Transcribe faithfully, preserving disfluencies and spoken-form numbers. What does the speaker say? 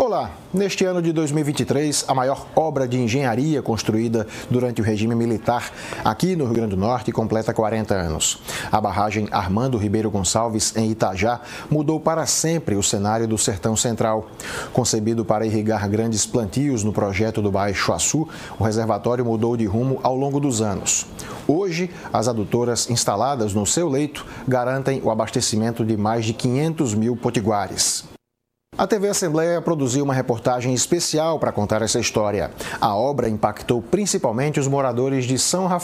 Olá, neste ano de dois mil e vinte e três, a maior obra de engenharia construída durante o regime militar aqui no Rio Grande do Norte completa quarenta anos. A barragem Armando Ribeiro Gonçalves, em Itajá, mudou para sempre o cenário do Sertão Central. Concebido para irrigar grandes plantios no projeto do Baixo Açu, o reservatório mudou de rumo ao longo dos anos. Hoje, as adutoras instaladas no seu leito garantem o abastecimento de mais de quinhentos mil potiguares. A T V Assembleia produziu uma reportagem especial para contar essa história. A obra impactou principalmente os moradores de São Rafael.